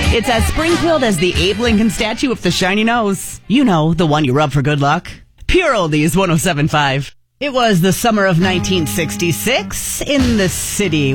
It's as Springfield as the Abe Lincoln statue with the shiny nose. You know, the one you rub for good luck. Pure Oldies 107.5. It was the summer of 1966 in the city